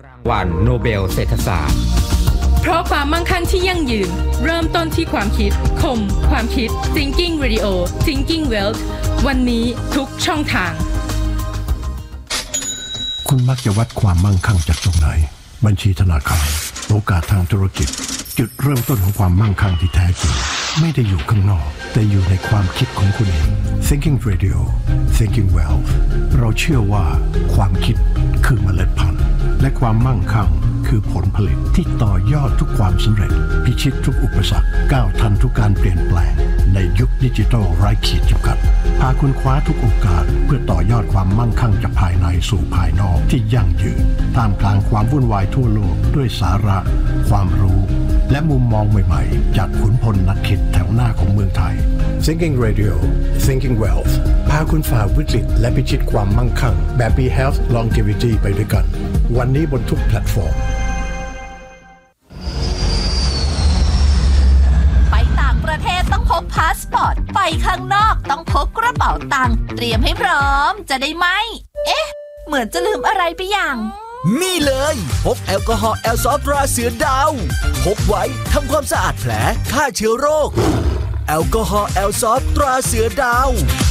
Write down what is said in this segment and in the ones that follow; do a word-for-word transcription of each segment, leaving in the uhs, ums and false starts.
รางวัลโนเบลเศรษฐศาสตร์เพราะความมั่งคั่งที่ยั่งยืนเริ่มต้นที่ความคิดคมความคิด Thinking Radio Thinking Wealth วันนี้ทุกช่องทางคุณมักจะวัดความมั่งคั่งจากตรงไหนบัญชีธนาคารโอกาสทางธุรกิจจุดเริ่มต้นของความมั่งคั่งที่แท้จริงไม่ได้อยู่ข้างนอกแต่อยู่ในความคิดของคุณเอง Thinking Radio Thinking Wealth เราเชื่อว่าความคิดคือเมล็ดพันธุ์และความมั่งคั่งคือผลผลิตที่ต่อยอดทุกความสำเร็จพิชิตทุกอุปสรรคก้าวทันทุกการเปลี่ยนแปลงในยุคดิจิทัลไร้ขีดจำกัดพาคุณคว้าทุกโอกาสเพื่อต่อยอดความมั่งคั่งจากภายในสู่ภายนอกที่ยั่งยืนท่ามกลางความวุ่นวายทั่วโลกด้วยสาระความรู้และมุมมองใหม่ๆจากขุนพลนักคิดแถวหน้าของเมืองไทย Thinking Radio Thinking Wealth พาคุณฝ่าวิกฤตและพิชิตความมั่งคั่งแบบ Be Health Longevity ไปด้วยกันวันนี้บนทุกแพลตฟอร์มไปต่างประเทศต้องพกพาสปอร์ตไปข้างนอกต้องพกกระเป๋าตังค์เตรียมให้พร้อมจะได้ไหมเอ๊ะเหมือนจะลืมอะไรไปอย่างนี่เลยพกแอลกอฮอล์แอลซอฟตราเสือดาวพกไว้ทำความสะอาดแผลฆ่าเชื้อโรคแอลกอฮอล์แอลซอฟตราเสือดาว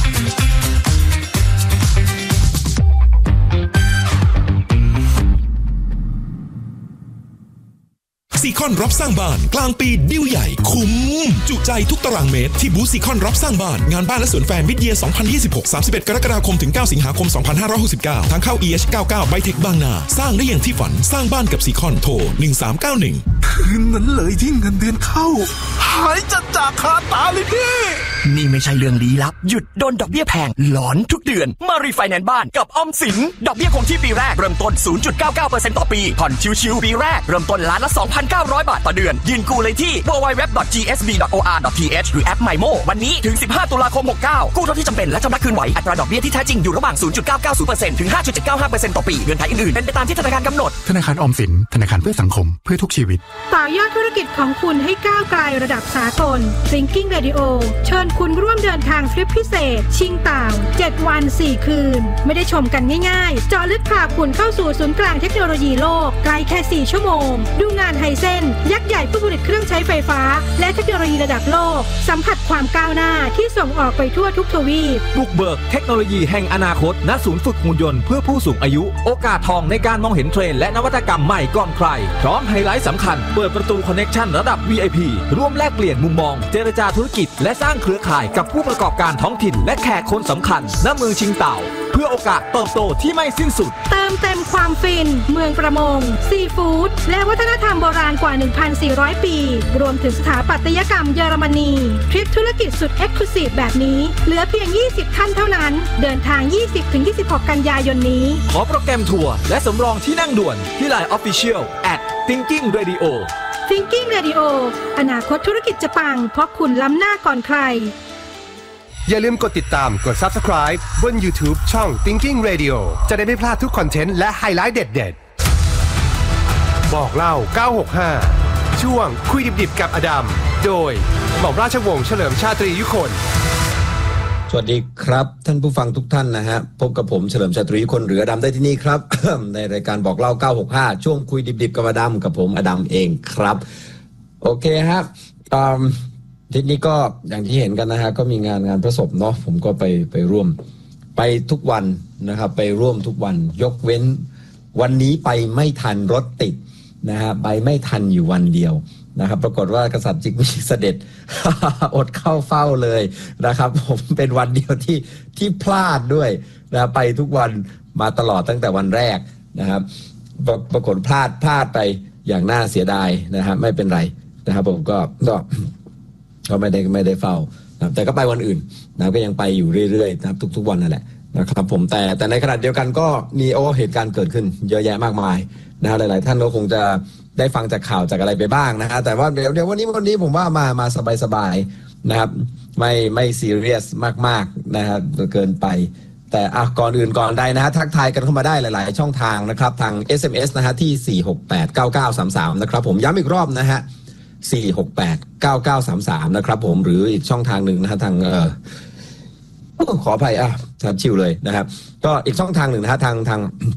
ซีคอนรับสร้างบ้านกลางปีดิวใหญ่คุ้มจุใจทุกตารางเมตรที่บูธซีคอนรับสร้างบ้านงานบ้านและสวนแฟร์มิดเยียร์ สองพันยี่สิบหก สามสิบเอ็ด กรกฎาคมถึง เก้า สิงหาคม สองพันห้าร้อยหกสิบเก้า ทางเข้า อี เอช เก้าสิบเก้า ไบเทคบางนาสร้างได้อย่างที่ฝันสร้างบ้านกับซีคอนโทรหนึ่งสามเก้าหนึ่งคืนนั้นเลยที่เงินเดือนเข้าหายจัดจากคาตาเลยพี่นี่ไม่ใช่เรื่องลี้ลับหยุดโดนดอกเบี้ยแพงหลอนทุกเดือนมารีไฟแนนซ์บ้านกับออมสินดอกเบี้ยคงที่ปีแรกเริ่มต้น ศูนย์จุดเก้าเก้าเปอร์เซ็นต์ ต่อปีผ่อนชิวๆปีแรกเริ่มต้นล้านละ สองพันเก้าร้อย บาทต่อเดือนยื่นกู้เลยที่ ดับเบิลยู ดับเบิลยู ดับเบิลยู ดอท จี เอส บี ดอท โอ อาร์ ดอท ที เอช หรือแอป ไมโม วันนี้ถึงสิบห้าตุลาคมหกเก้ากู้เท่าที่จำเป็นและชำระคืนไหวอัตราดอกเบี้ยที่แท้จริงอยู่ระหว่าง ศูนย์จุดเก้าเก้าศูนย์เปอร์เซ็นต์ ถึง ห้าจุดเจ็ดเก้าห้าเปอร์เซ็นต์ ต่อปีเงื่อนไขอื่นๆเป็นไปตามที่ธนาคารกำหนดธนาคารออมสินธนาคารเพื่อสังคมเพื่อทุกชีวิตต่อยอดธุรกิจของคุณให้ก้าวไกลระดับสากล Thinking Radio เชิญคุณร่วมเดินทางทริปพิเศษชิงต่างเจ็ดวันสี่คืนไม่ได้ชมกันง่ายๆเจาะลึกพาคุณเข้าสู่ศูนย์กลางเทคโนโลยีโลกไกลแค่สี่ชั่วโมงดูงานไฮเซนยักษ์ใหญ่ผู้ผลิตเครื่องใช้ไฟฟ้าและเทคโนโลยีระดับโลกสัมผัสความก้าวหน้าที่ส่งออกไปทั่วทุกทวีปบุกเบิกเทคโนโลยีแห่งอนาคตณศูนย์ฝึกหุ่นยนต์เพื่อผู้สูงอายุโอกาสทองในการมองเห็นเทรนด์และนวัตกรรมใหม่ก่อนใครพร้อมไฮไลท์สำคัญเปิดประตูคอนเนคชั่นระดับ วี ไอ พี ร่วมแลกเปลี่ยนมุมมองเจรจาธุรกิจและสร้างเครือข่ายกับผู้ประกอบการท้องถิ่นและแขกคนสำคัญณเมืองชิงเต่าเพื่อโอกาสเติบโตที่ไม่สิ้นสุดเติมเต็มความฟินเมืองประมงซีฟู้ดและวัฒนธรรมโบราณกว่า หนึ่งพันสี่ร้อย ปีรวมถึงสถาปัตยกรรมเยอรมนีทริปธุรกิจสุดเอ็กซ์คลูซีฟแบบนี้เหลือเพียงยี่สิบท่านเท่านั้นเดินทาง ยี่สิบถึงยี่สิบหก กันยายนนี้ขอโปรแกรมทัวร์และสำรองที่นั่งด่วนที่ ไลน์ Official แอท Thinking Radio Thinking Radio อนาคตธุรกิจจะปังเพราะคุณล้ำหน้าก่อนใครอย่าลืมกดติดตามกด Subscribe บน YouTube ช่อง Thinking Radio จะได้ไม่พลาดทุกคอนเทนต์และไฮไลท์เด็ดๆบอกเล่าเก้าหกห้าช่วงคุยดิบๆกับอดัมโดยหม่อมราชวงศ์เฉลิมชาตรียุคนสวัสดีครับท่านผู้ฟังทุกท่านนะฮะพบกับผมเฉลิมชาตรียุคนหรืออดัมได้ที่นี่ครับ ในรายการบอกเล่าเก้าหกห้าช่วงคุยดิบๆกับอดัมกับผมอดัมเองครับโอเคครับทีนี้ก็อย่างที่เห็นกันนะฮะก็มีงานงานพระศพเนาะผมก็ไปไปร่วมไปทุกวันนะครับไปร่วมทุกวันยกเว้นวันนี้ไปไม่ทันรถติดนะฮะไปไม่ทันอยู่วันเดียวนะครับปรากฏว่ากษัตริย์จิกมีเสด็จ อดเข้าเฝ้าเลยนะครับผมเป็นวันเดียวที่ที่พลาดด้วยนะไปทุกวันมาตลอดตั้งแต่วันแรกนะครับปรปรากฏพลาดพลาดไปอย่างน่าเสียดายนะฮะไม่เป็นไรนะครับผมก็ก็ก็ไม่ได้ไม่ได้เฝ้านะแต่ก็ไปวันอื่นนะก็ยังไปอยู่เรื่อยๆนะครับทุกๆวันนั่นแหละนะครับผมแต่แต่ในขณะเดียวกันก็มีโอ้เหตุการณ์เกิดขึ้นเยอะแยะมากมายนะฮะหลายๆท่านก็คงจะได้ฟังจากข่าวจากอะไรไปบ้างนะฮะแต่ว่าเดี๋ยวเดี๋ยววันนี้วันนี้ผมว่ามามาสบายๆนะครับไม่ไม่ซีเรียสมากๆนะฮะเกินไปแต่อ่ะก่อนอื่นก่อนใดนะฮะทักทายกันเข้ามาได้หลายๆช่องทางนะครับทาง เอส เอ็ม เอส นะฮะที่สี่ หก แปด เก้า เก้า สาม สามนะครับผมย้ำอีกรอบนะฮะสี่ หก แปด เก้า เก้า สาม สามนะครับผมหรืออีกช่องทางหนึ่งนะฮะทางเอ่อขออภัยอ่ะชัดชิวเลยนะครับก็อีกช่องทางหนึ่งนะฮะทางทาง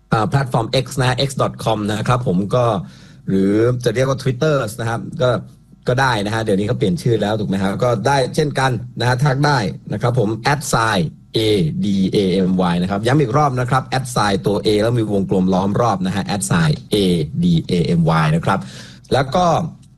แพลตฟอร์ม X นะ เอ็กซ์ ดอท คอม นะครับผมก็หรือจะเรียกว่า Twitter นะครับก็ก็ได้นะฮะเดี๋ยวนี้เขาเปลี่ยนชื่อแล้วถูกไหมครับก็ได้เช่นกันนะฮะทักได้นะครับผม แอท ไซน์ เอ ดี เอ เอ็ม วาย นะครับย้ำอีกรอบนะครับ แอท ไซน์ ตัว A แล้วมีวงกลมล้อมรอบนะฮะ แอท ไซน์ เอ ดี เอ เอ็ม วาย นะครับแล้วก็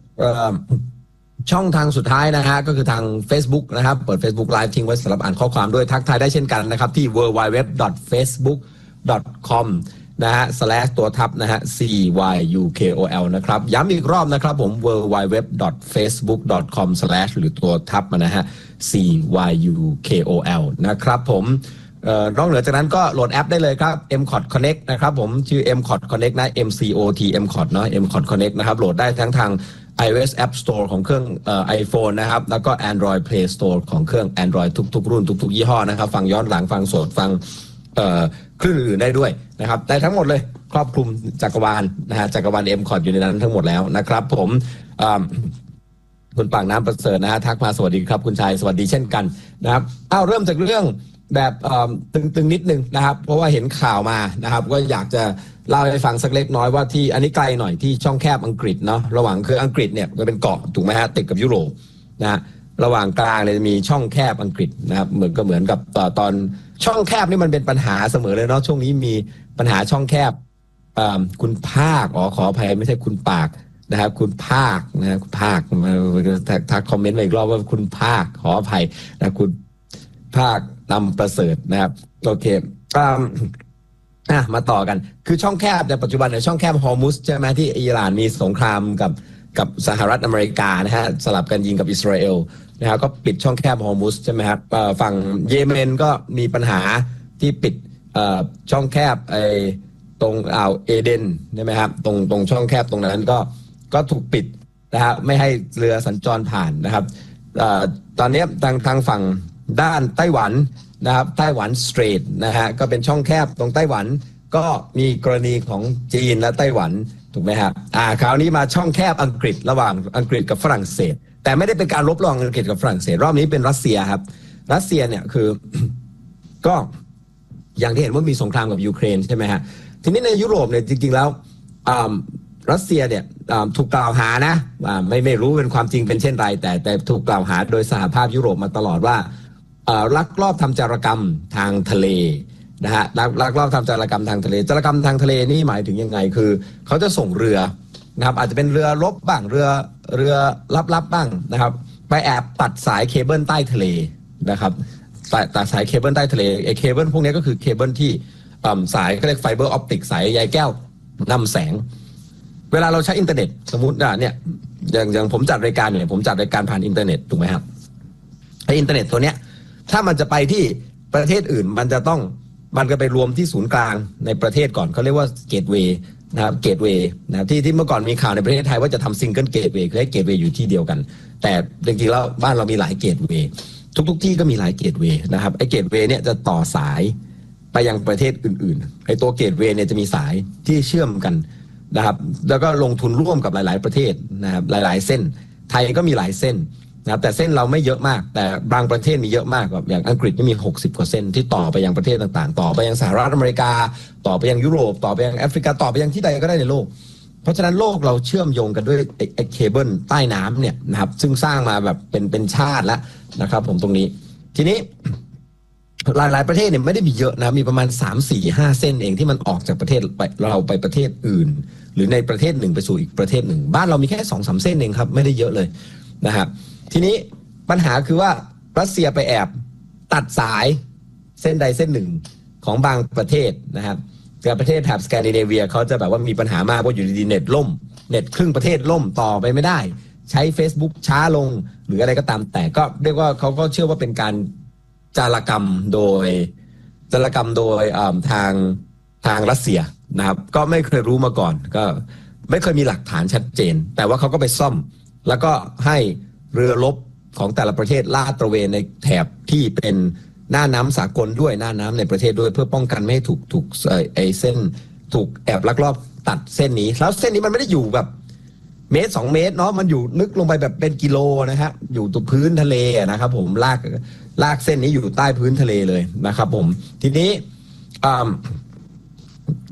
ช่องทางสุดท้ายนะฮะก็คือทาง Facebook นะครับเปิด Facebook Live ทิ้งไว้สำหรับอ่านข้อความด้วยทักทายได้เช่นกันนะครับที่ ดับเบิลยู ดับเบิลยู ดับเบิลยู ดอท เฟซบุ๊ก ดอท คอม นะฮะ slash ตัวทับนะฮะ ซี วาย ยู เค โอ แอล นะครับย้ำอีกรอบนะครับผม ดับเบิลยู ดับเบิลยู ดับเบิลยู ดอท เฟซบุ๊ก ดอท คอม slash หรือตัวทับนะฮะ ซี วาย ยู เค โอ แอล นะครับผมเอ่อนอกเหนือจากนั้นก็โหลดแอปได้เลยครับ เอ็ม คอท Connect นะครับผมชื่อ เอ็ม คอท Connect นะ เอ็ม ซี โอ ที เอ็ม คอท เนาะ เอ็ม คอท Connect นะครับโหลดได้ทั้งทาง iOS App Store ของเครื่องเอ่อ iPhone นะครับแล้วก็ Android Play Store ของเครื่อง Android ทุกๆรุ่นทุกๆยี่ห้อนะครับฟังย้อนหลังฟังสดฟังเอ่อคลื่นอื่นได้ด้วยนะครับได้ทั้งหมดเลยครอบคลุมจักรวาลนะฮะจักรวาล เอ็ม คอท อยู่ในนั้นทั้งหมดแล้วนะครับผมคุณปากน้ำประเสริฐนะฮะทักมาสวัสดีครับคุณชายสวัสดีเช่นกันนะครับอ้าวเริ่มจากเรื่องแบบตึงๆนิดนึงนะครับเพราะว่าเห็นข่าวมานะครับก็อยากจะเล่าให้ฟังสักเล็กน้อยว่าที่อันนี้ไกลหน่อยที่ช่องแคบอังกฤษเนาะระหว่างคืออังกฤษเนี่ยมันเป็นเกาะถูกไหมฮะติดกับยุโรปนะระหว่างกลางเนี่ยจะมีช่องแคบอังกฤษนะครับเหมือนก็เหมือนกับตอนช่องแคบนี่มันเป็นปัญหาเสมอเลยเนาะช่วงนี้มีปัญหาช่องแคบคุณภาคอ๋อขออภัยไม่ใช่คุณปากนะครับคุณภาคนะคุณภาคมาทักคอมเมนต์มาอีกรอบว่าคุณภาคขออภัยนะคุณภาคนำประเสริฐนะครับโอเคอ่ะมาต่อกันคือช่องแคบในปัจจุบันเนี่ยช่องแคบฮอร์มุสใช่ไหมที่อิหร่านมีสงครามกับกับสหรัฐอเมริกานะฮะสลับกันยิงกับอิสราเอลนะครับก็ปิดช่องแคบฮอร์มุสใช่ไหมครับฝั่งเยเมนก็มีปัญหาที่ปิดช่องแคบไอ้ตรงอ่าวเอเดนใช่ไหมครับตรงตรงช่องแคบตรงนั้นก็ก็ถูกปิดนะฮะไม่ให้เรือสัญจรผ่านนะครับตอนนี้ทางทางฝั่งด้านไต้หวันนะครับไต้หวันสเตรทนะฮะก็เป็นช่องแคบตรงไต้หวันก็มีกรณีของจีนและไต้หวันถูกไหมครับอ่าคราวนี้มาช่องแคบอังกฤษระหว่างอังกฤษกับฝรั่งเศสแต่ไม่ได้เป็นการลบระหว่างอังกฤษกับฝรั่งเศสรอบนี้เป็นรัสเซียครับรัสเซียเนี่ยคือ ก็อย่างที่เห็นว่ามีสงครามกับยูเครนใช่ไหมฮะทีนี้ในยุโรปเนี่ยจริงๆแล้วรัสเซียเนี่ยถูกกล่าวหานะไม่ไม่รู้เป็นความจริงเป็นเช่นไรแต่แต่ถูกกล่าวหาโดยสหภาพยุโรปมาตลอดว่าลักลอบทำจารกรรมทางทะเลนะฮะลักลอบทำจารกรรมทางทะเลจารกรรมทางทะเลนี่หมายถึงยังไงคือเขาจะส่งเรือนะครับอาจจะเป็นเรือรบบ้างเรือเรือลับๆบ้างนะครับไปแอบตัดสายเคเบิลใต้ทะเลนะครับตัดสายเคเบิลใต้ทะเลไอ้เคเบิลพวกนี้ก็คือเคเบิลที่สายก็เรียกไฟเบอร์ออปติกสายใยแก้วนำแสงเวลาเราใช้อินเทอร์เน็ตสมมติเนี่ยอย่างอย่างผมจัดรายการเนี่ยผมจัดรายการผ่านอินเทอร์เน็ตถูกไหมครับไอ้อินเทอร์เน็ตตัวเนี้ยถ้ามันจะไปที่ประเทศอื่นมันจะต้องมันก็ไปรวมที่ศูนย์กลางในประเทศก่อนเขาเรียกว่าเกตเวย์นะครับเกตเวย์นะที่ที่เมื่อก่อนมีข่าวในประเทศไทยว่าจะทำซิงเกิลเกตเวย์คือให้เกตเวย์อยู่ที่เดียวกันแต่จริงๆแล้วบ้านเรามีหลายเกตเวย์ทุกๆที่ก็มีหลายเกตเวย์นะครับไอ้เกตเวย์เนี่ยจะต่อสายไปยังประเทศอื่นๆไอ้ตัวเกตเวย์เนี่ยจะมีสายที่เชื่อมกันนะครับแล้วก็ลงทุนร่วมกับหลายๆประเทศนะครับหลายๆเส้นไทยก็มีหลายเส้นนะครับแต่เส้นเราไม่เยอะมากแต่บางประเทศมีเยอะมากแบบอย่างอังกฤษก็มีหกสิบกว่าเส้นที่ต่อไปยังประเทศต่างๆต่อไปยังสหรัฐอเมริกาต่อไปยังยุโรปต่อไปยังแอฟริกาต่อไปยังที่ใดก็ได้ในโลกเพราะฉะนั้นโลกเราเชื่อมโยงกันด้วยไอ้เคเบิลใต้น้ำเนี่ยนะครับซึ่งสร้างมาแบบเป็นเป็นชาติแล้วนะครับผมตรงนี้ทีนี้หลายๆประเทศเนี่ยไม่ได้มีเยอะนะมีประมาณ สาม สี่ ห้า เส้นเองที่มันออกจากประเทศเราไปประเทศอื่นหรือในประเทศหนึ่งไปสู่อีกประเทศหนึ่งบ้านเรามีแค่ สองสาม เส้นเองครับไม่ได้เยอะเลยนะครับทีนี้ปัญหาคือว่ารัสเซียไปแอบตัดสายเส้นใดเส้นหนึ่งของบางประเทศนะครับแต่ประเทศแถบสแกนดิเนเวียเขาจะแบบว่ามีปัญหามากว่าอยู่ดีๆเน็ตล่มเน็ตครึ่งประเทศล่มต่อไปไม่ได้ใช้ Facebook ช้าลงหรืออะไรก็ตามแต่ก็เรียกว่าเขาก็เชื่อว่าเป็นการจารกรรมโดยจารกรรมโดยทางทางรัสเซียนะครับก็ไม่เคยรู้มาก่อนก็ไม่เคยมีหลักฐานชัดเจนแต่ว่าเขาก็ไปซ่อมแล้วก็ให้เรือรบของแต่ละประเทศลาดตระเวนในแถบที่เป็นหน้าน้ำสากลด้วยหน้าน้ำในประเทศด้วยเพื่อป้องกันไม่ให้ถูกถูกไอ้เส้นถูกแอบลักลอบตัดเส้นนี้แล้วเส้นนี้มันไม่ได้อยู่แบบเมตรสองเมตรเนาะมันอยู่ลึกลงไปแบบเป็นกิโลนะครับอยู่ตรงพื้นทะเลนะครับผมลากลากเส้นนี้อยู่ใต้พื้นทะเลเลยนะครับผมทีนี้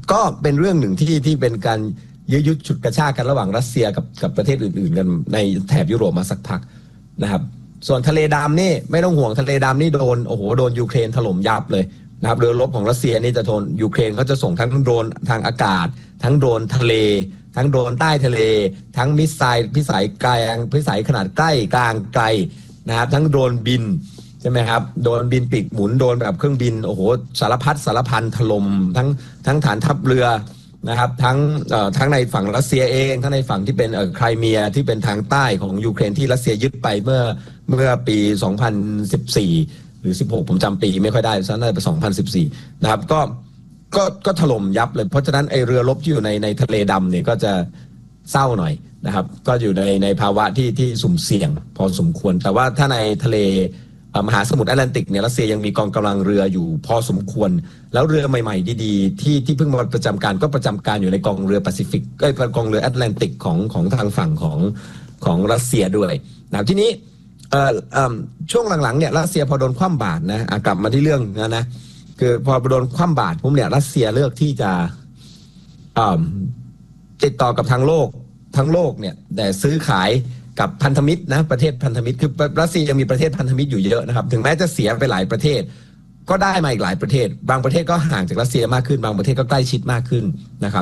ก็เป็นเรื่องหนึ่งที่ที่เป็นการยื้อยุดฉุดกระชากกันระหว่างรัสเซียกับกับประเทศอื่นๆกันในแถบยุโรปมาสักพักนะครับส่วนทะเลดำนี่ไม่ต้องห่วงทะเลดำนี่โดนโอ้โหโดนยูเครนถล่มยับเลยนะครับเรือรบของรัสเซียนี่จะโดนยูเครนเขาจะส่งทั้งโดรนทางอากาศทั้งโดรนทะเลทั้งโดรนใต้ทะเลทั้งมิสไซล์พิสัยไกลพิสัยขนาดใกล้กลางไกลนะครับทั้งโดรนบินใช่ไหมครับโดรนบินปีกหมุนโดรนแบบเครื่องบินโอ้โหสารพัดสารพันถล่มทั้งทั้งฐานทัพเรือนะครับทั้งเอ่อทั้งในฝั่งรัสเซียเองทั้งในฝั่งที่เป็นเอ่อไครเมียที่เป็นทางใต้ของยูเครนที่รัสเซียยึดไปเมื่อเมื่อปีสองพันสิบสี่หรือสิบหกผมจำปีไม่ค่อยได้ซะน่าจะเป็นสองพันสิบสี่นะครับก็ก็ก็ถล่มยับเลยเพราะฉะนั้นไอเรือรบที่อยู่ในในทะเลดำเนี่ยก็จะเศร้าหน่อยนะครับก็อยู่ในในภาวะที่ที่สุ่มเสี่ยงพอสมควรแต่ว่าถ้าในทะเลมหาสมุทรแอตแลนติกเนี่ยรัสเซียยังมีกองกำลังเรืออยู่พอสมควรแล้วเรือใหม่ๆดีๆที่ที่เพิ่งมาประจำการก็ประจำการอยู่ในกองเรือแปซิฟิกก็กองเรือแอตแลนติกของของทางฝั่งของของรัสเซียด้วยนะทีนี้เอ่อเอ่อช่วงหลังๆเนี่ยรัสเซียพอโดนคว่ำบาตรนะกลับมาที่เรื่องนะนะคือพอโดนคว่ำบาตรปุ๊บเนี่ยรัสเซียเลือกที่จะติดต่อกับทางโลกทั้งโลกเนี่ยแต่ซื้อขายกับพันธมิตรนะประเทศพันธมิตรคือรัสเซียยังมีประเทศพันธมิตรอยู่เยอะนะครับถึงแม้จะเสียไปหลายประเทศก็ได้มาอีกหลายประเทศบางประเทศก็ห่างจากรัสเซียมากขึ้นบางประเทศก็ใกล้ชิดมากขึ้นนะครับ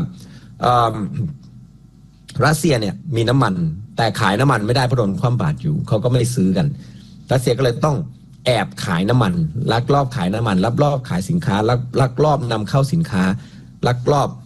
รัสเซียเนี่ยมีน้ำมันแต่ขายน้ำมันไม่ได้เพราะโดนคว่ำบาตรอยู่เขาก็ไม่ซื้อกันรัสเซียก็เลยต้องแอบขายน้ำมันลักลอบขายน้ำมันลักลอบขายสินค้าลักลักลอบนำเข้าสินค้าลักลอบ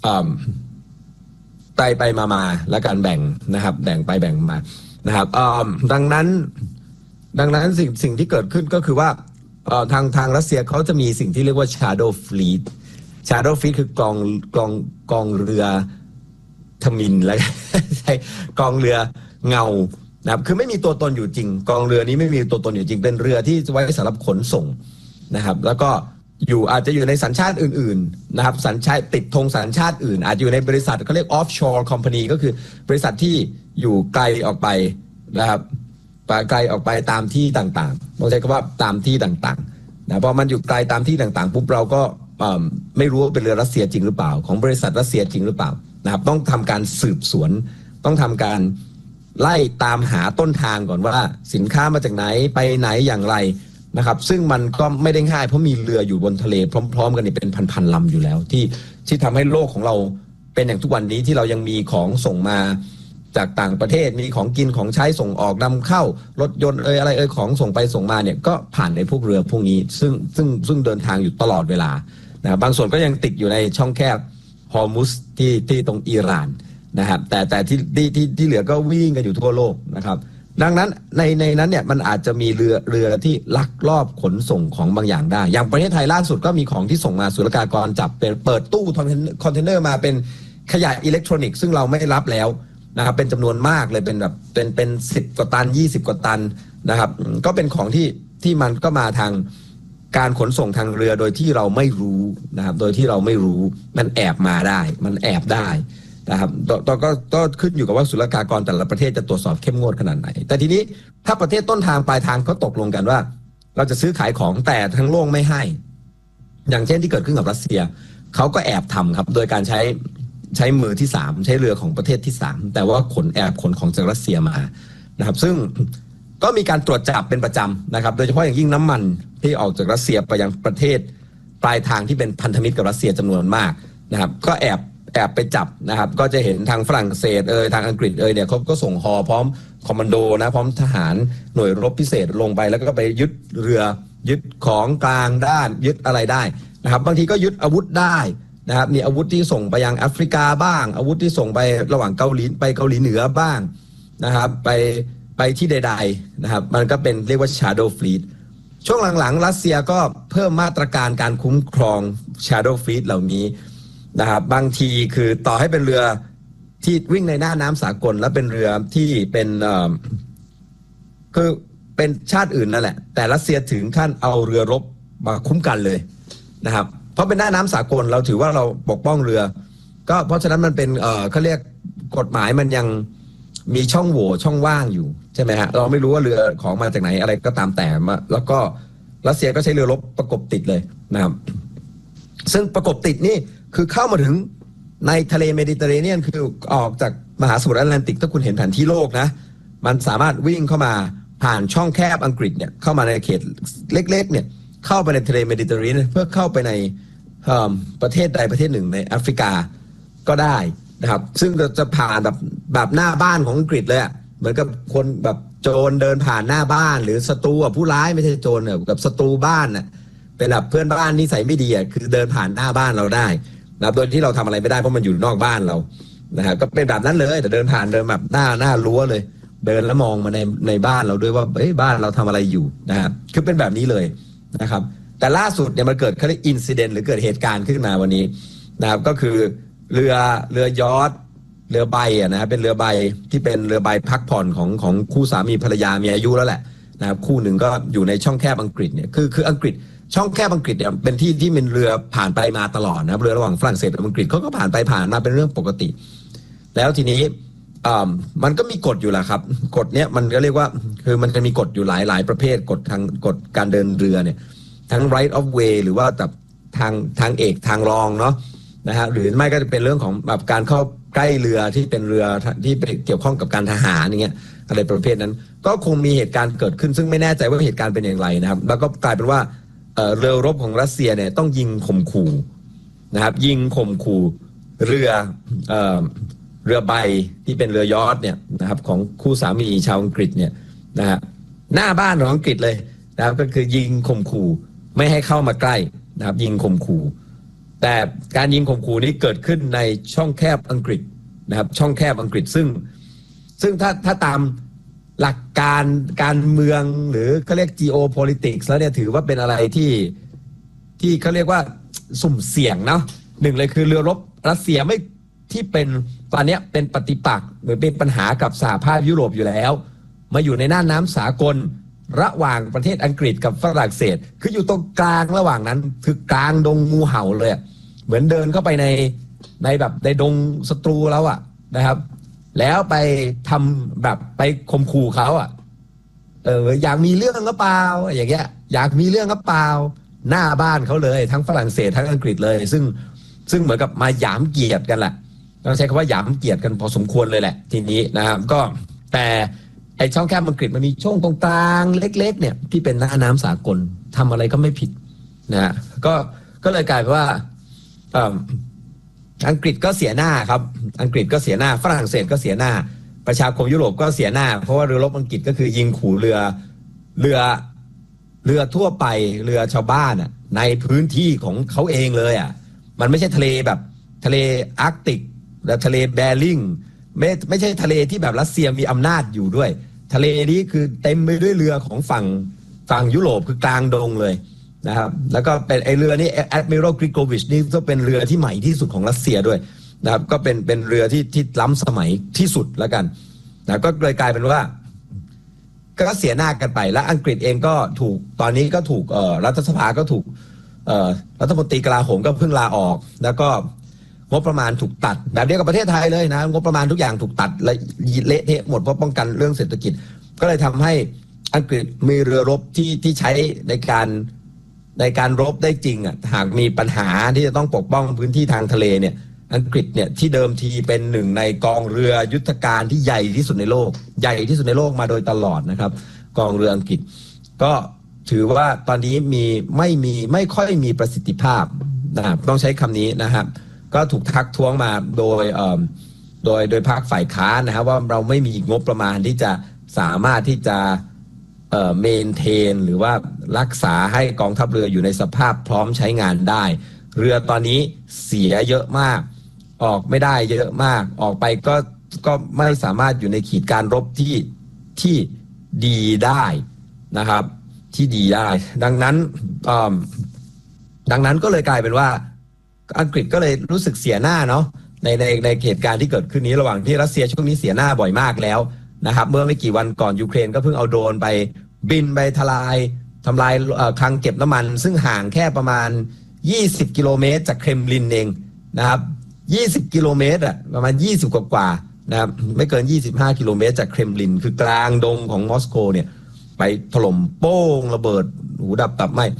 ไปไปมามาและการแบ่งนะครับแบ่งไปแบ่งมานะครับดังนั้นดังนั้นสิ่งสิ่งที่เกิดขึ้นก็คือว่าทางทางรัสเซียเขาจะมีสิ่งที่เรียกว่า Shadow Fleet Shadow Fleet คือกองกองกองเรือทมิฬแล้วใช่กองเรือเงานะครับคือไม่มีตัวตนอยู่จริงกองเรือนี้ไม่มีตัวตนอยู่จริงเป็นเรือที่ไว้สำหรับขนส่งนะครับแล้วก็อยู่อาจจะอยู่ในสัญชาติอื่นๆนะครับสัญชาติติดธงสัญชาติอื่นอาจจะอยู่ในบริษัทเขาเรียก offshore company ก็คือบริษัทที่อยู่ไกลออกไปนะครับไกลออกไปตามที่ต่างๆต้องใช้คำว่าตามที่ต่างๆนะพอมันอยู่ไกลตามที่ต่างๆปุ๊บเราก็ไม่รู้ว่าเป็นเรือรัสเซียจริงหรือเปล่าของบริษัทรัสเซียจริงหรือเปล่านะครับต้องทำการสืบสวนต้องทำการไล่ตามหาต้นทางก่อนว่าสินค้ามาจากไหนไปไหนอย่างไรนะครับซึ่งมันก็ไม่ได้ง่ายเพราะมีเรืออยู่บนทะเลพร้อมๆกันนี่เป็นพันๆลำอยู่แล้วที่ที่ทำให้โลกของเราเป็นอย่างทุกวันนี้ที่เรายังมีของส่งมาจากต่างประเทศมีของกินของใช้ส่งออกนำเข้ารถยนต์เอ่ยอะไรเอ่ยของส่งไปส่งมาเนี่ยก็ผ่านในพวกเรือพวกนี้ซึ่งซึ่งซึ่งเดินทางอยู่ตลอดเวลานะบางส่วนก็ยังติดอยู่ในช่องแคบฮอร์มุสที่ที่ตรงอิหร่านนะครับแต่แต่ที่ที่ที่ที่เหลือก็วิ่งกันอยู่ทั่วโลกนะครับดังนั้นในในนั้นเนี่ยมันอาจจะมีเรือเรือที่ลักลอบขนส่งของบางอย่างได้อย่างประเทศไทยล่าสุดก็มีของที่ส่งมาศุลกากรจับเป็นเปิดตู้คอนเทนเนอร์มาเป็นขยะอิเล็กทรอนิกส์ซึ่งเราไม่รับแล้วนะครับเป็นจำนวนมากเลยเป็นแบบเป็นเป็นสิบกว่าตันยี่สิบกว่าตันนะครับก็เป็นของที่ที่มันก็มาทางการขนส่งทางเรือโดยที่เราไม่รู้นะครับโดยที่เราไม่รู้มันแอบมาได้มันแอบได้นะครับต่อก็ก็ขึ้นอยู่กับว่าศุลกากรแต่ละประเทศจะตรวจสอบเข้มงวดขนาดไหนแต่ทีนี้ถ้าประเทศต้นทางปลายทางเขาตกลงกันว่าเราจะซื้อขายของแต่ทั้งโลกไม่ให้อย่างเช่นที่เกิดขึ้นกับรัสเซียเขาก็แอบทำครับโดยการใช้ใช้มือที่สามใช้เรือของประเทศที่สามแต่ว่าขนแอบขนของจากรัสเซียมานะครับซึ่งก็มีการตรวจจับเป็นประจำนะครับโดยเฉพาะอย่างยิ่งน้ำมันที่ออกจากรัสเซียไปยังประเทศปลายทางที่เป็นพันธมิตรกับรัสเซียจำนวนมากนะครับก็แอบแอบไปจับนะครับก็จะเห็นทางฝรั่งเศสเอยทางอังกฤษเอยเนี่ยเขาก็ส่งฮอพร้อมคอมมานโดนะพร้อมทหารหน่วยรบพิเศษลงไปแล้วก็ไปยึดเรือยึดของกลางด้านยึดอะไรได้นะครับบางทีก็ยึดอาวุธได้นะครับมีอาวุธที่ส่งไปยังแอฟริกาบ้างอาวุธที่ส่งไประหว่างเกาหลีไปเกาหลีเหนือบ้างนะครับไปไปที่ใดๆนะครับมันก็เป็นเรียกว่า Shadow Fleet ช่วงหลังๆรัสเซียก็เพิ่มมาตรการการคุ้มครอง Shadow Fleet เหล่านี้นะครับบางทีคือต่อให้เป็นเรือที่วิ่งในหน้าน้ำสากลและเป็นเรือที่เป็นเอ่อคือเป็นชาติอื่นนั่นแหละแต่รัสเซียถึงขั้นเอาเรือรบมาคุ้มกันเลยนะครับเพราะเป็นหน้าน้ำสากลเราถือว่าเราปกป้องเรือก็เพราะฉะนั้นมันเป็นเอ่อเขาเรียกกฎหมายมันยังมีช่องโหว่ช่องว่างอยู่ใช่ไหมฮะเราไม่รู้ว่าเรือของมาจากไหนอะไรก็ตามแต่มาแล้วก็รัสเซียก็ใช้เรือรบประกบติดเลยนะครับซึ่งประกบติดนี่คือเข้ามาถึงในทะเลเมดิเตอร์เรเนียนคือออกจากมหาสมุทรแอตแลนติกถ้าคุณเห็นแผนที่โลกนะมันสามารถวิ่งเข้ามาผ่านช่องแคบอังกฤษเนี่ยเข้ามาในเขตเล็กๆเนี่ยเข้าไปในทะเลเมดิเตอร์เรเนียนเพื่อเข้าไปในประเทศใดประเทศหนึ่งในแอฟริกาก็ได้นะครับซึ่งจะผ่านแบบแบบหน้าบ้านของอังกฤษเลยอ่ะเหมือนกับคนแบบโจรเดินผ่านหน้าบ้านหรือศัตรูอ่ะผู้ร้ายไม่ใช่โจรเนี่ยกับศัตรูบ้านน่ะเป็นแบบเพื่อนบ้านนิสัยไม่ดีอ่ะคือเดินผ่านหน้าบ้านเราได้นะโดยที่เราทำอะไรไม่ได้เพราะมันอยู่นอกบ้านเรานะครับก็เป็นแบบนั้นเลยแต่เดินผ่านเดินแบบหน้าหน้ารั้วเลยเดินแล้วมองมาในในบ้านเราด้วยว่าเอ้ยบ้านเราทำอะไรอยู่นะครับคือเป็นแบบนี้เลยนะครับแต่ล่าสุดเนี่ยมันเกิดเขาเรียกอินซิเดนต์หรือเกิดเหตุการณ์ขึ้นมาวันนี้นะครับก็คือเรือเรือยอชต์เรือใบอ่ะนะเป็นเรือใบที่เป็นเรือใบพักผ่อนของของคู่สามีภรรยามีอายุแล้วแหละนะครับคู่หนึ่งก็อยู่ในช่องแคบอังกฤษเนี่ยคือคืออังกฤษช่องแคบอังกฤษเนี่ยเป็นที่ที่เป็นเรือผ่านไปมาตลอดนะเรือระหว่างฝรั่งเศสกับอังกฤษเขาก็ผ่านไปผ่านมาเป็นเรื่องปกติแล้วทีนี้มันก็มีกฎอยู่แหละครับกฎเนี้ยมันก็เรียกว่าคือมันจะมีกฎอยู่หลายหลายประเภทกฎทางกฎการเดินเรือเนี่ยทั้ง right of way หรือว่าแบบทางทางเอกทางรองเนาะนะฮะหรือไม่ก็จะเป็นเรื่องของแบบการเข้าใกล้เรือที่เป็นเรือที่เกี่ยวข้องกับการทหารอย่างเงี้ยอะไรประเภทนั้นก็คงมีเหตุการณ์เกิดขึ้นซึ่งไม่แน่ใจว่าเหตุการณ์เป็นอย่างไรนะครับแล้วก็กลายเป็นว่าเรือรบของรัสเซียเนี่ยต้องยิงข่มขู่นะครับยิงข่มขู่เรือเอ่อเรือใบที่เป็นเรือยอชต์เนี่ยนะครับของคู่สามีชาวอังกฤษเนี่ยนะฮะหน้าบ้านของอังกฤษเลยนะครับก็คือยิงข่มขู่ไม่ให้เข้ามาใกล้นะครับยิงข่มขู่แต่การยิงข่มขู่นี้เกิดขึ้นในช่องแคบอังกฤษนะครับช่องแคบอังกฤษซึ่งซึ่งถ้าถ้าตามหลักการการเมืองหรือเขาเรียก geopolitics แล้วเนี่ยถือว่าเป็นอะไรที่ที่เขาเรียกว่าสุ่มเสี่ยงเนาะหนึ่งเลยคือเรือรบรัสเซียไม่ที่เป็นตอนนี้เป็นปฏิปักษ์หรือเป็นปัญหากับสหภาพยุโรปอยู่แล้วมาอยู่ในน่านน้ำสากลระหว่างประเทศอังกฤษกับฝรั่งเศสคืออยู่ตรงกลางระหว่างนั้นคือกลางดงงูเห่าเลยเหมือนเดินเข้าไปในในแบบในดงศัตรูแล้วอะนะครับแล้วไปทำแบบไปข่มขู่เขาอ่ะเอออยากมีเรื่องก็เปล่าอย่างเงี้ยอยากมีเรื่องก็เปล่าหน้าบ้านเขาเลยทั้งฝรั่งเศสทั้งอังกฤษเลยซึ่งซึ่งเหมือนกับมาหยามเกียรติกันแหละต้องใช้คำว่าหยามเกียรติกันพอสมควรเลยแหละทีนี้นะครับก็แต่ไอช่องแคบอังกฤษมันมีช่องตรงกลางเล็กๆเนี่ยที่เป็นหน้าน้ำสากลทำอะไรก็ไม่ผิดนะก็ก็เลยกลายเป็นว่าอังกฤษก็เสียหน้าครับอังกฤษก็เสียหน้าฝรั่งเศสก็เสียหน้าประชาคมยุโรปก็เสียหน้าเพราะว่าเรือรบอังกฤษก็คือยิงขู่เรือเรือเรือทั่วไปเรือชาวบ้านอ่ะในพื้นที่ของเขาเองเลยอ่ะมันไม่ใช่ทะเลแบบทะเลอาร์กติกและทะเลแบริ่งไม่ไม่ใช่ทะเลที่แบบรัสเซียมีอำนาจอยู่ด้วยทะเลนี้คือเต็มไปด้วยเรือของฝั่งฝั่งยุโรปคือกลางดงเลยนะครับแล้วก็เป็นไอเรือนี่ Admiral Grigorovich นี่ก็เป็นเรือที่ใหม่ที่สุดของรัสเซียด้วยนะครับก็เป็นเป็นเรือที่ที่ล้ำสมัยที่สุดแล้วกันนะก็เลยกลายเป็นว่าก็เสียหน้ากันไปและอังกฤษเองก็ถูกตอนนี้ก็ถูกเอ่อรัฐสภาก็ถูกเอ่อรัฐมนตรีกลาโหมก็เพิ่งลาออกแล้วก็งบประมาณถูกตัดแบบเดียวกับประเทศไทยเลยนะงบประมาณทุกอย่างถูกตัดและเละเทะหมดเพราะป้องกันเรื่องเศรษฐกิจก็เลยทำให้อังกฤษมีเรือรบที่ที่ใช้ในการในการรบได้จริงอ่ะหากมีปัญหาที่จะต้องปกป้องพื้นที่ทางทะเลเนี่ยอังกฤษเนี่ยที่เดิมทีเป็นหนึ่งในกองเรือยุทธการที่ใหญ่ที่สุดในโลกใหญ่ที่สุดในโลกมาโดยตลอดนะครับกองเรืออังกฤษก็ถือว่าตอนนี้มีไม่มีไม่ค่อยมีประสิทธิภาพนะต้องใช้คำนี้นะครับก็ถูกทักท้วงมาโดยเอ่อโดยโดยพรรคฝ่ายค้านนะครับว่าเราไม่มีงบประมาณที่จะสามารถที่จะเอ่อเมนเทนหรือว่ารักษาให้กองทัพเรืออยู่ในสภาพพร้อมใช้งานได้เรือตอนนี้เสียเยอะมากออกไม่ได้เยอะมากออกไปก็ก็ไม่สามารถอยู่ในขีดการรบที่ที่ดีได้นะครับที่ดีได้ดังนั้นดังนั้นก็เลยกลายเป็นว่าอังกฤษก็เลยรู้สึกเสียหน้าเนาะในในในเหตุการณ์ที่เกิดขึ้นนี้ระหว่างที่รัสเซียช่วงนี้เสียหน้าบ่อยมากแล้วนะครับเมื่อไม่กี่วันก่อนยูเครนก็เพิ่งเอาโดรนไปบินไปทลายทำลายคลังเก็บน้ำมันซึ่งห่างแค่ประมาณยี่สิบกิโลเมตรจากเครมลินเองนะครับยี่สิบกิโลเมตรอ่ะประมาณยี่สิบกว่าๆนะครับไม่เกินยี่สิบห้ากิโลเมตรจากเครมลินคือกลางดงของมอสโกเนี่ยไปถล่มโป้งระเบิดหูดับตับไหม้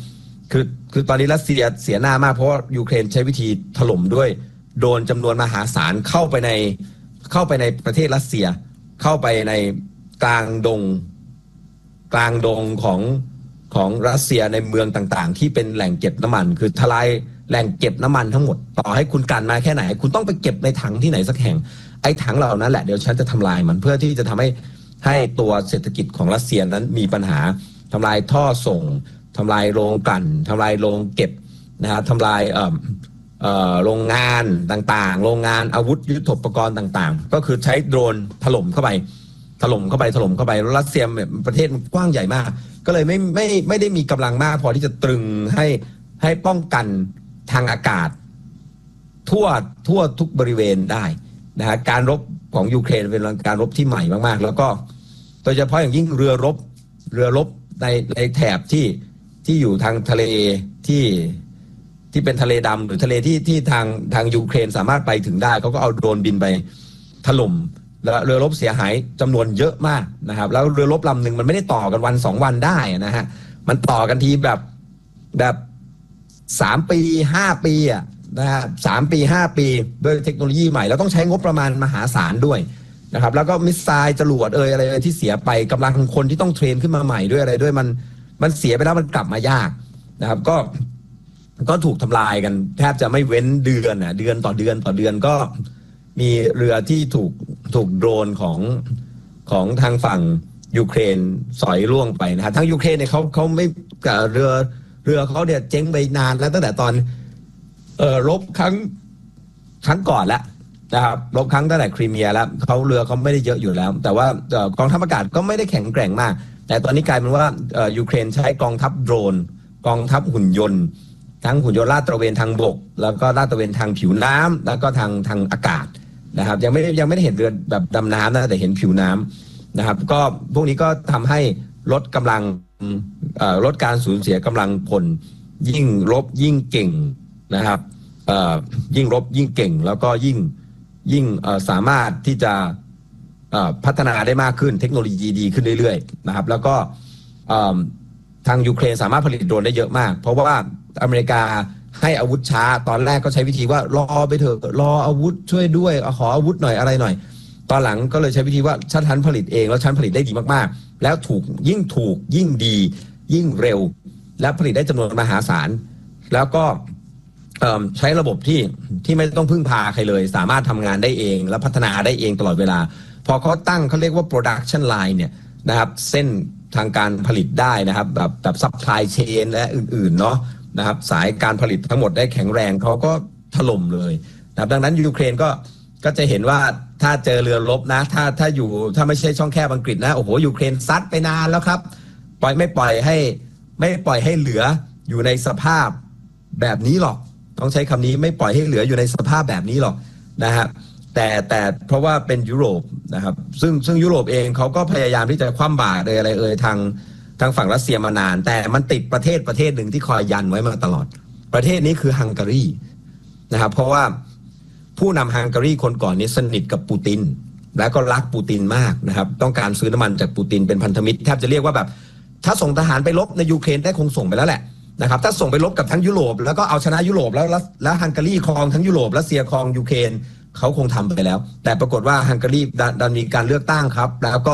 คือคือตอนนี้รัสเซียเสียหน้ามากเพราะว่ายูเครนใช้วิธีถล่มด้วยโดรนจำนวนมหาศาลเข้าไปในเข้าไปในประเทศรัสเซียเข้าไปในกลางดงกลางดงของของรัสเซียในเมืองต่างๆที่เป็นแหล่งเก็บน้ำมันคือทลายแหล่งเก็บน้ำมันทั้งหมดต่อให้คุณกันมาแค่ไหนคุณต้องไปเก็บในถังที่ไหนสักแห่งไอ้ถังเหล่านั้นแหละเดี๋ยวฉันจะทำลายมันเพื่อที่จะทำให้ให้ตัวเศรษฐกิจของรัสเซียนั้นมีปัญหาทำลายท่อส่งทำลายโรงกลั่นทำลายโรงเก็บนะฮะทำลายเอ่อเอ่อโรงงานต่างๆโรงงานอาวุธยุทโธปกรณ์ต่างๆก็คือใช้โดรนถล่มเข้าไปถล่มเข้าไปถล่มเข้าไปรัสเซียประเทศกว้างใหญ่มากก็เลยไม่ไม่ไม่ได้มีกำลังมากพอที่จะตรึงให้ให้ป้องกันทางอากาศทั่วทั่วทุกบริเวณได้นะฮะการรบของยูเครนเป็นการรบที่ใหม่มากๆแล้วก็โดยเฉพาะอย่างยิ่งเรือรบเรือรบในในแถบที่ที่อยู่ทางทะเลที่ที่เป็นทะเลดำหรือทะเลที่ที่ทางทางยูเครนสามารถไปถึงได้เขาก็เอาโดรนบินไปถล่มแล้วเรือรบเสียหายจำนวนเยอะมากนะครับแล้วเรือรบลำหนึ่งมันไม่ได้ต่อกันวันสองวันได้นะฮะมันต่อกันทีแบบแบบสามปีห้าปีอ่ะนะฮะสามปีห้าปีด้วยเทคโนโลยีใหม่แล้วต้องใช้งบประมาณมหาศาลด้วยนะครับแล้วก็มิสไซล์จรวดเอ่ยอะไรที่เสียไปกำลังคนที่ต้องเทรนขึ้นมาใหม่ด้วยอะไรด้วยมันมันเสียไปแล้วมันกลับมายากนะครับก็ก็ถูกทำลายกันแทบจะไม่เว้นเดือนอ่ะเดือนต่อเดือนต่อเดือนก็มีเรือที่ถูกถูกโดรนของของทางฝั่งยูเครนสอยล่วงไปนะฮะทั้งยูเครนเนี่ยเขาเขาไม่เรือเรือเขาเนี่ยเจ๊งไปนานแล้วตั้งแต่ตอนเอ่อรบครั้งครั้งก่อนแล้วนะครับรบครั้งตั้งแต่ครีเมียแล้วเขาเรือเขาไม่ได้เยอะอยู่แล้วแต่ว่ากองทัพอากาศก็ไม่ได้แข็งแกร่งมากแต่ตอนนี้กลายเป็นว่ายูเครนใช้กองทัพโดรนกองทัพหุ่นยนต์ทั้งหุ่นยนต์ลาดตระเวนทางบกแล้วก็ลาดตระเวนทางผิวน้ำแล้วก็ทางทางอากาศนะครับยังไม่ยังไม่ได้เห็นเรือแบบดำน้ำนะแต่เห็นผิวน้ำนะครับก็พวกนี้ก็ทำให้ลดกำลังลดการสูญเสียกำลังพลยิ่งรบยิ่งเก่งนะครับยิ่งรบยิ่งเก่งแล้วก็ยิ่งยิ่งสามารถที่จะพัฒนาได้มากขึ้นเทคโนโลยีดีขึ้นเรื่อยๆนะครับแล้วก็ทางยูเครนสามารถผลิตโดรนได้เยอะมากเพราะว่าอเมริกาให้อาวุธช้าตอนแรกก็ใช้วิธีว่ารอไปเถอะรออาวุธช่วยด้วยขออาวุธหน่อยอะไรหน่อยตอนหลังก็เลยใช้วิธีว่าฉันผลิตเองแล้วฉันผลิตได้ดีมากๆแล้วถูกยิ่งถูกยิ่งดียิ่งเร็วและผลิตได้จำนวนมหาศาลแล้วก็ใช้ระบบที่ที่ไม่ต้องพึ่งพาใครเลยสามารถทำงานได้เองและพัฒนาได้เองตลอดเวลาพอเขาตั้งเขาเรียกว่า production line เนี่ยนะครับเส้นทางการผลิตได้นะครับแบบแบบ supply chain และอื่นๆเนาะนะครับสายการผลิตทั้งหมดได้แข็งแรงเขาก็ถล่มเลยนะครับดังนั้นยูเครนก็ก็จะเห็นว่าถ้าเจอเรือรบนะถ้าถ้าอยู่ถ้าไม่ใช่ช่องแคบอังกฤษนะโอ้โหยูเครนซัดไปนานแล้วครับปล่อยไม่ปล่อยให้ไม่ปล่อยให้เหลืออยู่ในสภาพแบบนี้หรอกต้องใช้คำนี้ไม่ปล่อยให้เหลืออยู่ในสภาพแบบนี้หรอกนะฮะแต่แต่เพราะว่าเป็นยุโรปนะครับซึ่งซึ่งยุโรปเองเขาก็พยายามที่จะคว่ำบาตรเลยอะไรเอ่ยทางทางฝั่งรัสเซียมานานแต่มันติดประเทศประเทศหนึ่งที่คอยยันไว้มาตลอดประเทศนี้คือฮังการีนะครับเพราะว่าผู้นำฮังการีคนก่อนนี้สนิทกับปูตินและก็รักปูตินมากนะครับต้องการซื้อน้ำมันจากปูตินเป็นพันธมิตรแทบจะเรียกว่าแบบถ้าส่งทหารไปรบในยูเครนได้คงส่งไปแล้วแหละนะครับถ้าส่งไปรบกับทั้งยุโรปแล้วก็เอาชนะยุโรปแล้วแล้วฮังการีครองทั้งยุโรปรัสเซียครองยูเครนเขาคงทำไปแล้วแต่ปรากฏว่าฮังการีดันมีการเลือกตั้งครับแล้วก็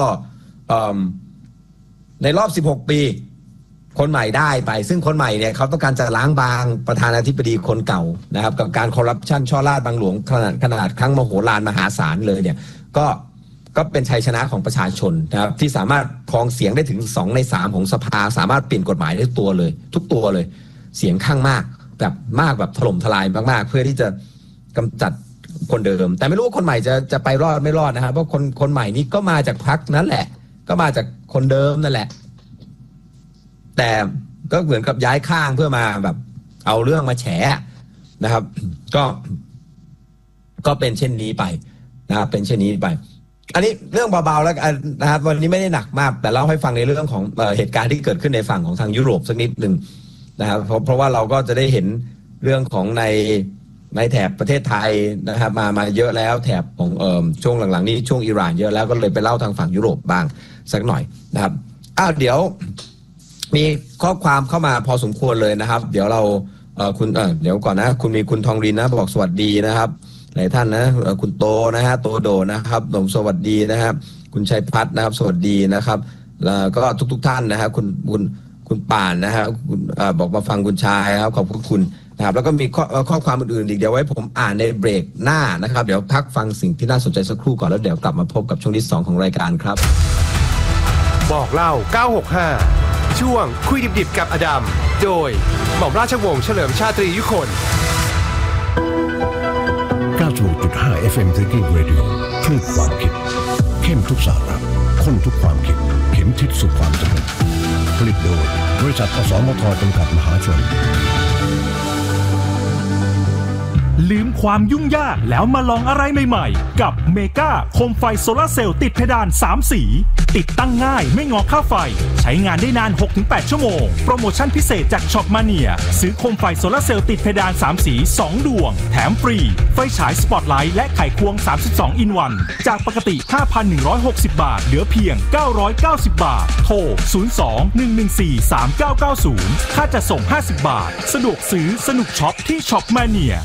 ในรอบสิบหกปีคนใหม่ได้ไปซึ่งคนใหม่เนี่ยเขาต้องการจะล้างบางประธานาธิบดีคนเก่านะครับกับการคอร์รัปชันช่อราดบังหลวงขนาดขนาดครั้งมโหฬารมหาศาลเลยเนี่ยก็ก็เป็นชัยชนะของประชาชนนะครับที่สามารถครองเสียงได้ถึงสองในสามของสภาสามารถเปลี่ยนกฎหมายได้ตัวเลยทุกตัวเลยเสียงข้างมากแบบมากแบบถล่มทลายมากๆเพื่อที่จะกำจัดคนเดิมแต่ไม่รู้ว่าคนใหม่จะจะไปรอดไม่รอดนะครับเพราะคนคนใหม่นี้ก็มาจากพรรคนั้นแหละก็มาจากคนเดิมนั่นแหละแต่ก็เหมือนกับย้ายข้างเพื่อมาแบบเอาเรื่องมาแฉนะครับก็ก็เป็นเช่นนี้ไปนะครับเป็นเช่นนี้ไปอันนี้เรื่องเบาๆแล้วนะครับวันนี้ไม่ได้หนักมากแต่เล่าให้ฟังในเรื่องของเอ่อเหตุการณ์ที่เกิดขึ้นในฝั่งของทางยุโรปสักนิดนึงนะครับเพราะเพราะว่าเราก็จะได้เห็นเรื่องของในในแถบประเทศไทยนะครับมามาเยอะแล้วแถบของเอ่อช่วงหลังๆนี้ช่วงอิหร่านเยอะแล้วก็เลยไปเล่าทางฝั่งยุโรปบ้างสักหน่อยนะครับอ้าวเดี๋ยวมีข้อความเข้ามาพอสมควรเลยนะครับเดี๋ยวเราเอ่อคุณเอ่อเดี๋ยวก่อนนะคุณมีคุณทองรินนะบอกสวัสดีนะครับหลายท่านนะคุณโตนะฮะโตโดนะครับผมสวัสดีนะครับคุณชัยพัฒน์นะครับสวัสดีนะครับแล้วก็ทุกๆ ท, ท่านนะครับคุณคุณคุณป่านนะครับคุณเอ่อบอกมาฟังคุณชายครับขอบคุณนะครับแล้วก็มีข้อข้อความอื่นๆอีกเดี๋ยวไว้ผมอ่านในเบรกหน้านะครับเดี๋ยวพักฟังสิ่งที่น่าสนใจสักครู่ก่อนแล้วเดี๋ยวกลับมาพบกับช่วงที่สองของรายการครับบอกเล่าเก้าหกห้าช่วงคุยดิบๆกับอดัมโดยหม่อมราชวงศ์เฉลิมชาตรียุคนเก้าสิบหกจุดห้า เอฟ เอ็ม Thinking Radio คลื่นความคิดเข้มทุกสาระข้นทุกความคิดเข็มทิศสู่ความสำเร็จผลิตโดยบริษัทอสมทจำกัดมหาชนลืมความยุ่งยากแล้วมาลองอะไรใหม่ๆกับเมกาโคมไฟโซลาร์เซลล์ติดเพดานสามสีติดตั้งง่ายไม่งอค่าไฟใช้งานได้นาน หกถึงแปด ชั่วโมงโปรโมชั่นพิเศษจากช็อปมาเนียซื้อโคมไฟโซลาร์เซลล์ติดเพดานสามสีสองดวงแถมฟรีไฟฉายสปอตไลท์และไขควงสามสิบสองอินวันจากปกติ ห้าพันหนึ่งร้อยหกสิบ บาทเหลือเพียงเก้าร้อยเก้าสิบ บาทโทรศูนย์ สอง หนึ่ง หนึ่ง สี่ สาม เก้า เก้า ศูนย์ค่าจัดส่งห้าสิบบาทสะดวกซื้อสนุกช็อปที่ช็อปมาเนีย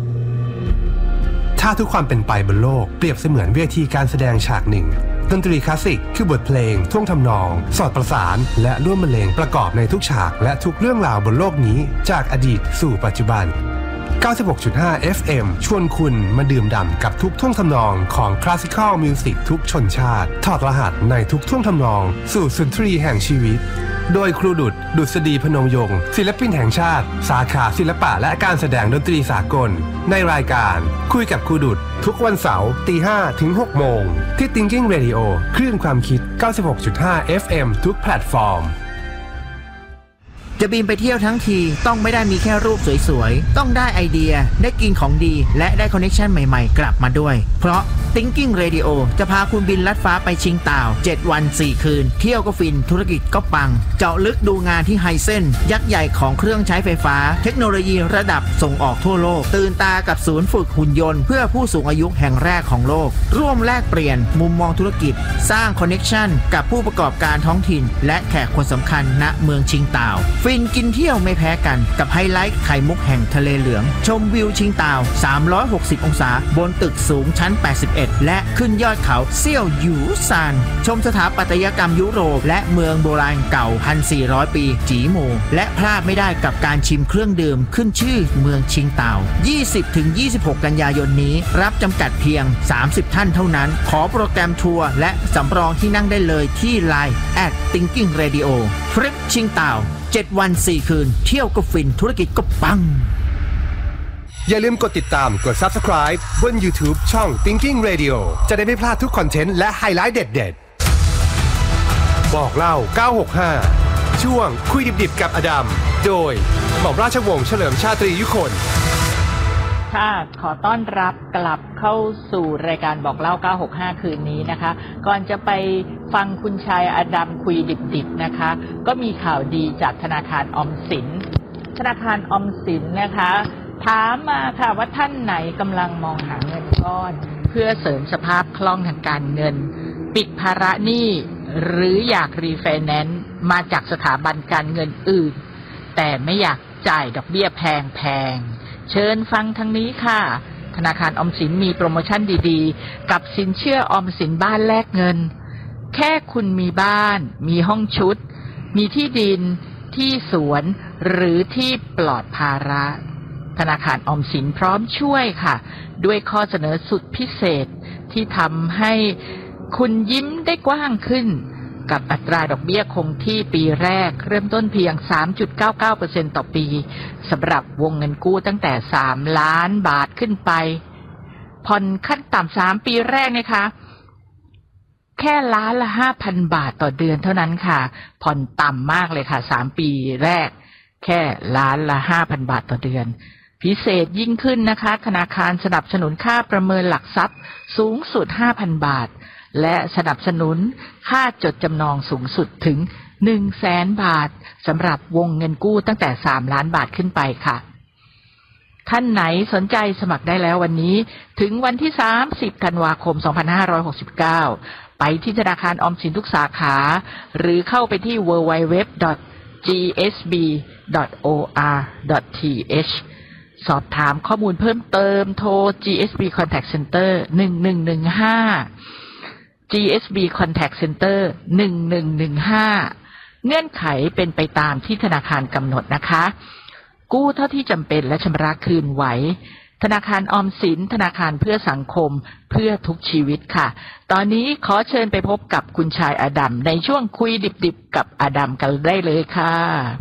ถ้าทุกความเป็นไปบนโลกเปรียบเสมือนเวทีการแสดงฉากหนึ่งดนตรีคลาสสิกคือบทเพลงท่วงทำนองสอดประสานและร่วมบรรเลงประกอบในทุกฉากและทุกเรื่องราวบนโลกนี้จากอดีตสู่ปัจจุบัน เก้าสิบหกจุดห้า เอฟ เอ็ม ชวนคุณมาดื่มด่ำกับทุกท่วงทำนองของคลาสสิคอลมิวสิกทุกชนชาติถอดรหัสในทุกท่วงทำนองสู่สุนทรีแห่งชีวิตโดยครูดุษย์ดุษฎีพนมยงค์ศิลปินแห่งชาติสาขาศิลปะและการแสดงดนตรีสากลในรายการคุยกับครูดุษย์ทุกวันเสาร์ตีห้าถึงหกโมงที่ Thinking Radio คลื่นความคิด เก้าสิบหกจุดห้า เอฟ เอ็ม ทุกแพลตฟอร์มจะบินไปเที่ยวทั้งทีต้องไม่ได้มีแค่รูปสวยๆต้องได้ไอเดียได้กินของดีและได้คอนเนคชั่นใหม่ๆกลับมาด้วยเพราะ Thinking Radio จะพาคุณบินลัดฟ้าไปชิงต่าวเจ็ดวันสี่คืนเที่ยวก็ฟินธุรกิจก็ปังเจาะลึกดูงานที่ไฮเซ็นยักษ์ใหญ่ของเครื่องใช้ไฟฟ้าเทคโนโลยีระดับส่งออกทั่วโลกตื่นตากับศูนย์ฝึกหุ่นยนต์เพื่อผู้สูงอายุแห่งแรกของโลกร่วมแลกเปลี่ยนมุมมองธุรกิจสร้างคอนเนคชั่นกับผู้ประกอบการท้องถิ่นและแขกคนสำคัญณเมืองชิงต่าวฟินกินเที่ยวไม่แพ้กันกับไฮไลท์ไข่มุกแห่งทะเลเหลืองชมวิวชิงต่าวสามร้อยหกสิบองศาบนตึกสูงชั้นแปดสิบเอ็ดและขึ้นยอดเขาเซี่ยวหยูซานชมสถาปัตยกรรมยุโรปและเมืองโบราณเก่า หนึ่งพันสี่ร้อย ปีจีหมู่และพลาดไม่ได้กับการชิมเครื่องดื่มขึ้นชื่อเมืองชิงต่าว ยี่สิบถึงยี่สิบหก กันยายนนี้รับจำกัดเพียงสามสิบท่านเท่านั้นขอโปรแกรมทัวร์และสำรองที่นั่งได้เลยที่ ไลน์ แอท Thinking Radio ทริปชิงต่าวเจ็ดวันสี่คืนเที่ยวก็ฟินธุรกิจก็ปังอย่าลืมกดติดตามกด Subscribe บน YouTube ช่อง Thinking Radio จะได้ไม่พลาดทุกคอนเทนต์และไฮไลท์เด็ดๆบอกเล่าเก้าหกห้าช่วงคุยดิบๆกับอดัมโดยหม่อมราชวงศ์เฉลิมชาตรียุคนค่ะขอต้อนรับกลับเข้าสู่รายการบอกเล่าเก้าหกห้าคืนนี้นะคะก่อนจะไปฟังคุณชายอดัมคุยดิบๆนะคะก็มีข่าวดีจากธนาคารออมสินธนาคารออมสินนะคะถามมาค่ะว่าท่านไหนกำลังมองหาเงินก้อนเพื่อเสริมสภาพคล่องทางการเงินปิดภาระหนี้หรืออยากรีไฟแนนซ์มาจากสถาบันการเงินอื่นแต่ไม่อยากจ่ายดอกเบี้ยแพงๆเชิญฟังทางนี้ค่ะธนาคารออมสินมีโปรโมชั่นดีๆกับสินเชื่อออมสินบ้านแลกเงินแค่คุณมีบ้านมีห้องชุดมีที่ดินที่สวนหรือที่ปลอดภาระธนาคารออมสินพร้อมช่วยค่ะด้วยข้อเสนอสุดพิเศษที่ทำให้คุณยิ้มได้กว้างขึ้นกับอัตราดอกเบี้ยคงที่ปีแรกเริ่มต้นเพียง สามจุดเก้าเก้าเปอร์เซ็นต์ ต่อปีสำหรับวงเงินกู้ตั้งแต่สามล้านบาทขึ้นไปผ่อนขั้นต่ำสามปีแรกนะคะแค่ล้านละ ห้าพัน บาทต่อเดือนเท่านั้นค่ะผ่อนต่ำมากเลยค่ะสามปีแรกแค่ล้านละ ห้าพัน บาทต่อเดือนพิเศษยิ่งขึ้นนะคะธนาคารสนับสนุนค่าประเมินหลักทรัพย์สูงสุด ห้าพัน บาทและสนับสนุนค่าจดจำนองสูงสุดถึง หนึ่งแสน บาทสำหรับวงเงินกู้ตั้งแต่สามล้านบาทขึ้นไปค่ะท่านไหนสนใจสมัครได้แล้ววันนี้ถึงวันที่สามสิบธันวาคมสองพันห้าร้อยหกสิบเก้าไปที่ธนาคารออมสินทุกสาขาหรือเข้าไปที่ ดับเบิลยู ดับเบิลยู ดับเบิลยู ดอทจี เอส บี ดอท โอ อาร์ ดอท ที เอช สอบถามข้อมูลเพิ่มเติมโทร จี เอส บี Contact Center หนึ่งหนึ่งหนึ่งห้า จี เอส บี Contact Center หนึ่งหนึ่งหนึ่งห้า เงื่อนไขเป็นไปตามที่ธนาคารกำหนดนะคะกู้เท่าที่จำเป็นและชำระคืนไหวธนาคารออมสินธนาคารเพื่อสังคมเพื่อทุกชีวิตค่ะตอนนี้ขอเชิญไปพบกับคุณชายอดัมในช่วงคุยดิบๆกับอดัมกันได้เลยค่ะ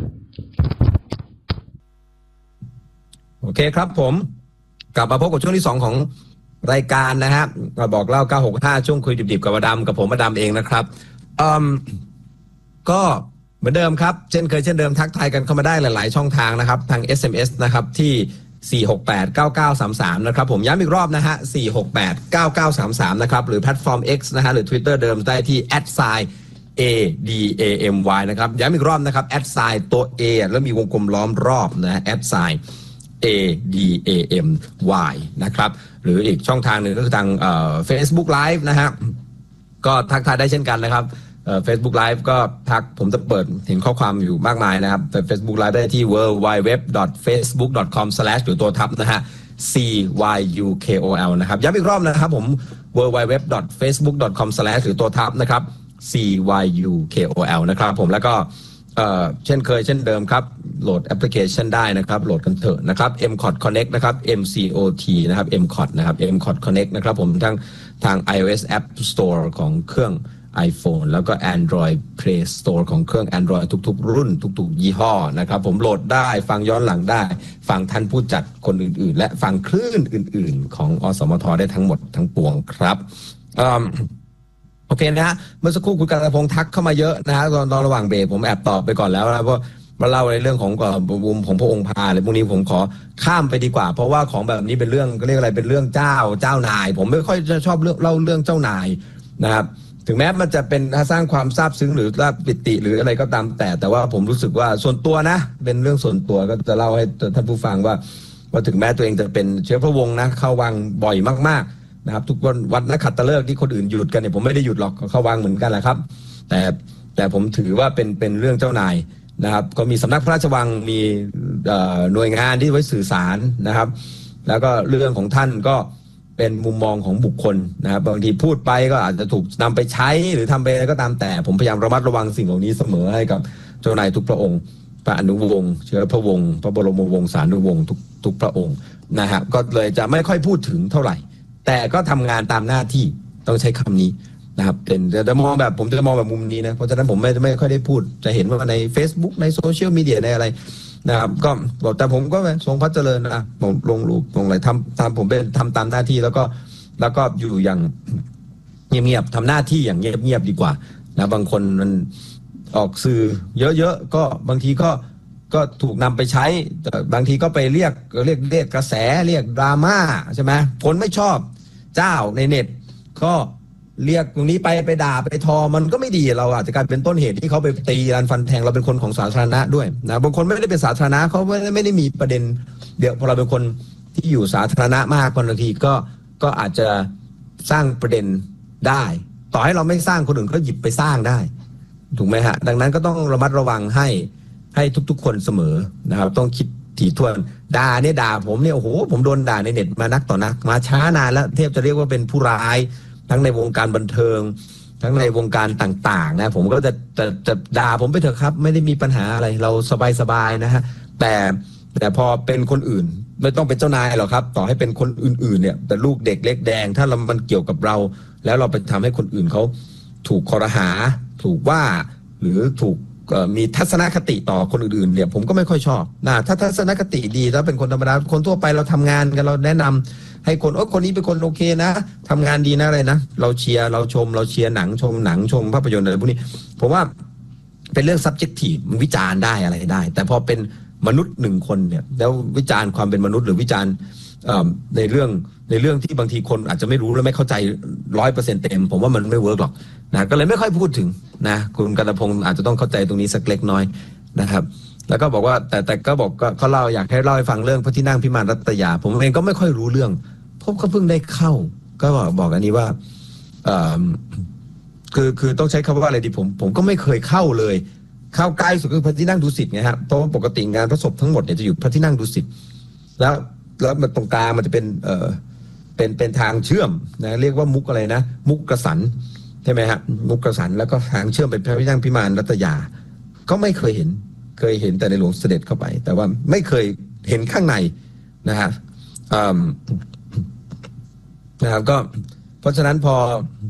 โอเคครับผมกลับมาพบกับช่วงที่สองของรายการนะฮะมาบอกเล่าเก้าหกห้าช่วงคุยดิบๆกับอดัมกับผมอดัมเองนะครับอืมก็เหมือนเดิมครับเช่นเคยเช่นเดิมทักทายกันเข้ามาได้หลายๆช่องทางนะครับทาง เอส เอ็ม เอส นะครับที่สี่หกแปด เก้าเก้าสามสามนะครับผมย้ำอีกรอบนะฮะสี่หกแปด เก้าเก้าสามสามนะครับหรือแพลตฟอร์ม X นะฮะหรือ Twitter เดิมได้ที่ แอท ไซน์ เอ ดี เอ เอ็ม วาย นะครับย้ำอีกรอบนะครับ แอท ไซน์ ตัว A แล้วมีวงกลมล้อมรอบนะ แอท ไซน์ เอ ดี เอ เอ็ม วาย นะครับหรืออีกช่องทางหนึ่งก็คือทางเอ่อ Facebook Live นะฮะก็ทักทายได้เช่นกันนะครับเอ่อ Facebook Live ก็ทักผมจะเปิดเห็นข้อความอยู่มากมายนะครับแต่ Facebook Live ได้ที่ ดับเบิลยู ดับเบิลยู ดับเบิลยู ดอท เฟซบุ๊ก ดอท คอม สแลช หรือตัวทับนะฮะ ซี วาย ยู เค โอ แอล นะครับย้ำอีกรอบนะครับผม ดับเบิลยู ดับเบิลยู ดับเบิลยู ดอท เฟซบุ๊ก ดอท คอม สแลช หรือตัวทับนะครับ ซี วาย ยู เค โอ แอล นะครับผมแล้วก็เอ่อเช่นเคยเช่นเดิมครับโหลดแอปพลิเคชันได้นะครับโหลดกันเถอะนะครับ เอ็ม ซี โอ ที Connect นะครับ เอ็ม ซี โอ ที นะครับ เอ็ม ซี โอ ที นะครับ เอ็ม ซี โอ ที Connect นะครับผมทั้งทาง iOS App Store ของเครื่อง iPhone แล้วก็ Android Play Store ของเครื่อง Android ทุกๆรุ่นทุกๆยี่ห้อนะครับผมโหลดได้ฟังย้อนหลังได้ฟังท่านผู้จัดคนอื่นๆและฟังคลื่นอื่นๆของอสมทได้ทั้งหมดทั้งปวงครับโอเคนะฮะเมื่อสักครู่คุณกันตพงษ์ทักเข้ามาเยอะนะฮะตอนตอนระหว่างเบรกผมแอบตอบไปก่อนแล้วนะเพราะมาเล่าในเรื่องของบุมของพระองค์พาอะไรพวกนี้ผมขอข้ามไปดีกว่าเพราะว่าของแบบนี้เป็นเรื่องก็เรียกอะไรเป็นเรื่องเจ้าเจ้านายผมไม่ค่อยจะชอบเรื่องเล่าเรื่องเจ้านายนะครับถึงแม้มันจะเป็นสร้างความซาบซึ้งหรือปิติหรืออะไรก็ตามแต่แต่ว่าผมรู้สึกว่าส่วนตัวนะเป็นเรื่องส่วนตัวก็จะเล่าให้ท่านผู้ฟังว่าว่าถึงแม้ตัวเองจะเป็นเชื้อพระวงศ์นะเข้าวังบ่อยมากๆนะครับทุกวันวันนักขัตฤกษ์ที่คนอื่นหยุดกันเนี่ยผมไม่ได้หยุดหรอกเข้าวังเหมือนกันแหละครับแต่แต่ผมถือว่าเป็นเป็นเรื่องเจ้านายนะครับก็มีสำนักพระราชวังมีหน่วยงานที่ไว้สื่อสารนะครับแล้วก็เรื่องของท่านก็เป็นมุมมองของบุคคลนะครับบางทีพูดไปก็อาจจะถูกนำไปใช้หรือทำไปอะไรก็ตามแต่ผมพยายามระมัดระวังสิ่งเหล่านี้เสมอให้กับเจ้านายทุกพระองค์พระอนุวงศ์เชื้อพระวงศ์พระบรมวงศานุวงศ์ทุกทุกพระองค์นะฮะก็เลยจะไม่ค่อยพูดถึงเท่าไหร่แต่ก็ทำงานตามหน้าที่ต้องใช้คำนี้นะครับเป็นจะมองแบบผมจะมองแบบมุมนี้นะเพราะฉะนั้นผมไม่ไม่ค่อยได้พูดจะเห็นว่าใน Facebook ในโซเชียลมีเดียในอะไรนะครับก็บอกแต่ผมก็ทรงพระเจริญนะผมลงรูปลงอะไรทำตามผมเป็นทำตามหน้าที่แล้วก็แล้วก็อยู่อย่างเงียบๆทำหน้าที่อย่างเงียบๆดีกว่านะบางคนมันออกสื่อเยอะๆก็บางทีก็ก็ถูกนำไปใช้บางทีก็ไปเรียกเรียกเรียกกระแสเรียกดราม่าใช่ไหมคนไม่ชอบเจ้าในเน็ตก็เรียกตรงนี้ไปไปด่าไปทอมันก็ไม่ดีเราอาจจะกลายเป็นต้นเหตุที่เขาไปตีรันฟันแทงเราเป็นคนของสาธารณะด้วยนะบางคนไม่ได้เป็นสาธารณะเขาไม่ได้ไม่ได้มีประเด็นเดี๋ยวพอเราเป็นคนที่อยู่สาธารณะมากบางทีก็ก็อาจจะสร้างประเด็นได้ต่อให้เราไม่สร้างคนอื่นก็หยิบไปสร้างได้ถูกไหมฮะดังนั้นก็ต้องระมัดระวังให้ให้ทุกๆคนเสมอนะครับต้องคิดถี่ถ้วนด่าเนี่ยด่าผมเนี่ยโอ้โหผมโดนด่าในเน็ตมานักต่อนักมาช้านานแล้วเทพจะเรียกว่าเป็นผู้ร้ายทั้งในวงการบันเทิงทั้งในวงการต่างๆนะผมก็จะจะจะด่าผมไปเถอะครับไม่ได้มีปัญหาอะไรเราสบายๆนะฮะแต่แต่พอเป็นคนอื่นไม่ต้องเป็นเจ้านายหรอกครับต่อให้เป็นคนอื่นๆเนี่ยแต่ลูกเด็กเล็กแดงถ้าเรามันเกี่ยวกับเราแล้วเราไปทำให้คนอื่นเขาถูกคอรหาถูกว่าหรือถูกมีทัศนคติต่อคนอื่นๆเนี่ยผมก็ไม่ค่อยชอบนะถ้าทัศนคติดีแล้วเป็นคนธรรมดาคนทั่วไปเราทำงานกันเราแนะนำให้คนโอ้คนนี้เป็นคนโอเคนะทำงานดีนะอะไรนะเราเชียร์เราชมเราเชียร์หนังชมหนังชมภาพยนตร์อะไรพวกนี้ผมว่าเป็นเรื่อง subjective มันวิจารณ์ได้อะไรได้แต่พอเป็นมนุษย์หนึ่งคนเนี่ยแล้ววิจารณ์ความเป็นมนุษย์หรือวิจารณ์ในเรื่องในเรื่องที่บางทีคนอาจจะไม่รู้และไม่เข้าใจร้อยเปอร์เซ็นต์เต็มผมว่ามันไม่เวิร์กหรอกนะก็เลยไม่ค่อยพูดถึงนะคุณกันตพงศ์อาจจะต้องเข้าใจตรงนี้สักเล็กน้อยนะครับแล้วก็บอกว่าแต่แต่ก็บอกก็เขาเล่าอยากให้เล่าให้ฟังเรื่องพระที่นั่งพิมานรัตยาผมเองก็ไม่ค่อยรู้เรื่องพบก็เพิ่งได้เข้าก็บอกบอกอันนี้ว่าคือคือต้องใช้คำว่าอะไรดีผมผมก็ไม่เคยเข้าเลยเข้าใกล้สุดคือพระที่นั่งดุสิตไงฮะเพราะว่าปกติงานพระศพทั้งหมดเนี่ยจะอยู่พระที่นั่งดุสิตแล้วแล้วมันตรงกลางมันจะเป็นเอ่อเป็นเป็นทางเชื่อมนะเรียกว่ามุกอะไรนะมุกกระสันใช่ไหมฮะมุกกระสันแล้วก็ทางเชื่อมเป็นพระที่นั่งพิมานรัตยาก็ไม่เคยเห็นเคยเห็นแต่ในหลวงเสด็จเข้าไปแต่ว่าไม่เคยเห็นข้างในนะฮะนะครับก็เพราะฉะนั้นพอ